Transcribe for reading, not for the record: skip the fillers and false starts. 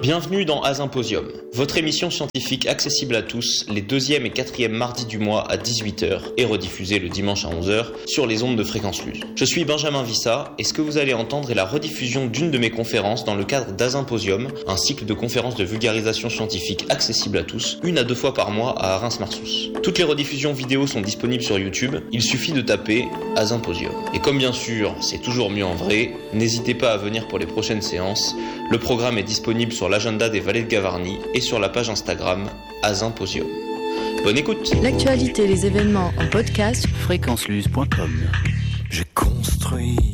Bienvenue dans Asymposium, votre émission scientifique accessible à tous les 2e et 4e mardis du mois à 18h et rediffusée le dimanche à 11h sur les ondes de Fréquence Luz. Je suis Benjamin Vissa et ce que vous allez entendre est la rediffusion d'une de mes conférences dans le cadre d'Asymposium, un cycle de conférences de vulgarisation scientifique accessible à tous, 1 à 2 fois par mois à Reims-Marsous. Toutes les rediffusions vidéo sont disponibles sur YouTube, il suffit de taper Asymposium. Et comme bien sûr, c'est toujours mieux en vrai, n'hésitez pas à venir pour les prochaines séances. Le programme est disponible sur l'agenda des Vallées de Gavarnie et sur la page Instagram Asymposium. Bonne écoute. L'actualité et les événements en podcast fréquenceluz.com. J'ai construit